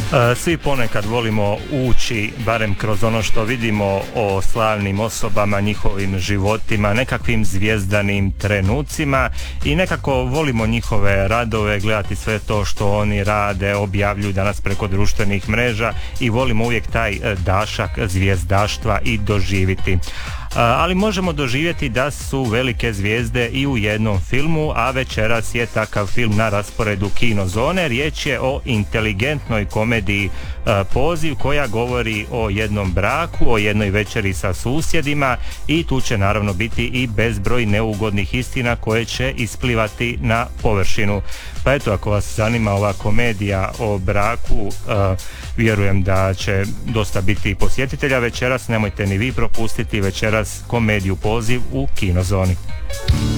Svi ponekad volimo ući, barem kroz ono što vidimo o slavnim osobama, njihovim životima, nekakvim zvijezdanim trenucima i nekako volimo njihove radove, gledati sve to što oni rade, objavljuju danas preko društvenih mreža i volimo uvijek taj dašak zvijezdaštva i doživiti. Ali možemo doživjeti da su velike zvijezde i u jednom filmu, a večeras je takav film na rasporedu Kinozone. Riječ je o inteligentnoj komediji Poziv, koja govori o jednom braku, o jednoj večeri sa susjedima i tu će naravno biti i bezbroj neugodnih istina koje će isplivati na površinu. Pa eto, ako vas zanima ova komedija o braku, vjerujem da će dosta biti posjetitelja večeras. Nemojte ni vi propustiti večeras komediju Poziv u Kinozoni.